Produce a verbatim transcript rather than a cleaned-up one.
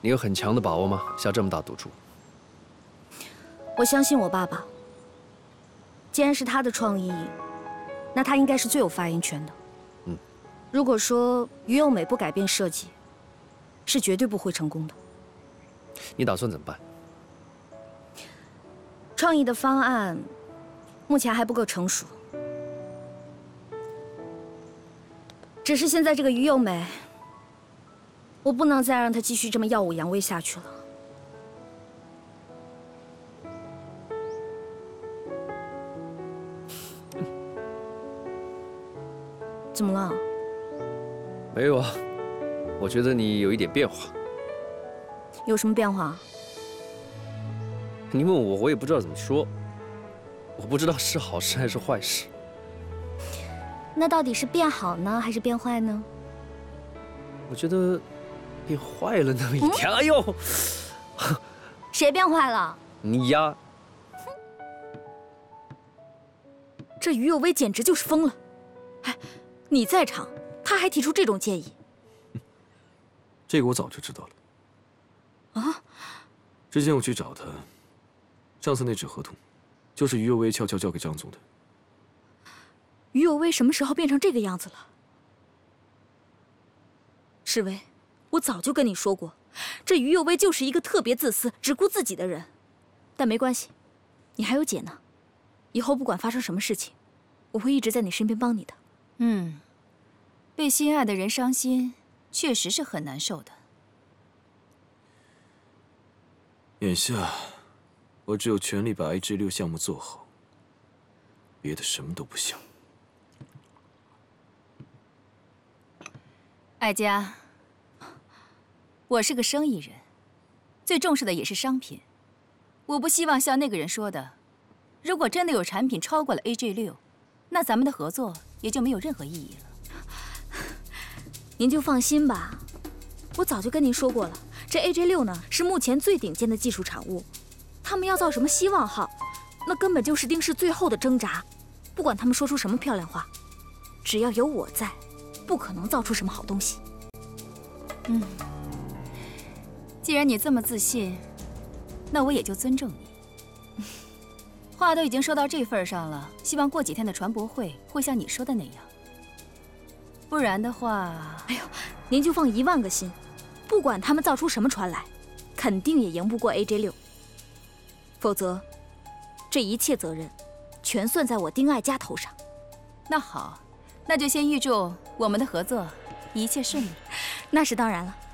你有很强的把握吗？下这么大赌注？ 我相信我爸爸。既然是他的创意，那他应该是最有发言权的。 嗯， 如果说于幼美不改变设计，是绝对不会成功的。 你打算怎么办？ 创意的方案目前还不够成熟，只是现在这个于幼美，我不能再让她继续这么耀武扬威下去了。怎么了？ 没有啊，我觉得你有一点变化。 有什么变化？ 你问我，我也不知道怎么说。我不知道是好事还是坏事。 那到底是变好呢，还是变坏呢？ 我觉得变坏了那么一点。嗯、哎呦， 谁变坏了？ 你呀！ 这于有为简直就是疯了！哎，你在场，他还提出这种建议。 这个我早就知道了。 啊！ 之前我去找他，上次那纸合同，就是于有为悄悄交给张总的。 于有为什么时候变成这个样子了？世威，我早就跟你说过，这于有为就是一个特别自私、只顾自己的人。但没关系，你还有姐呢，以后不管发生什么事情，我会一直在你身边帮你的。 嗯，被心爱的人伤心，确实是很难受的。 眼下，我只有全力把 A G 六项目做好，别的什么都不想。 艾佳，我是个生意人，最重视的也是商品。我不希望像那个人说的，如果真的有产品超过了 A G 六，那咱们的合作也就没有任何意义了。 您就放心吧，我早就跟您说过了，这 A G 六呢是目前最顶尖的技术产物，他们要造什么希望号，那根本就是丁氏最后的挣扎。不管他们说出什么漂亮话，只要有我在，不可能造出什么好东西。 嗯，既然你这么自信，那我也就尊重你。话都已经说到这份上了，希望过几天的传播会会像你说的那样。不然的话， 哎呦，您就放一万个心，不管他们造出什么船来，肯定也赢不过 A J 六。否则，这一切责任全算在我丁爱佳头上。 那好，那就先预祝我们的合作一切顺利。 那是当然了。